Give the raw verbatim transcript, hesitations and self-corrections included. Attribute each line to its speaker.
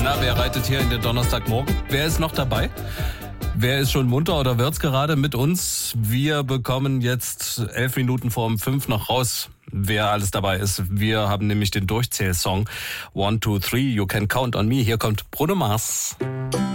Speaker 1: Na, wer reitet hier in den Donnerstagmorgen? Wer ist noch dabei? Wer ist schon munter oder wird's gerade mit uns? Wir bekommen jetzt elf Minuten vor um fünf noch raus, wer alles dabei ist. Wir haben nämlich den Durchzählsong One, Two, Three, You Can Count on Me. Hier kommt Bruno Mars.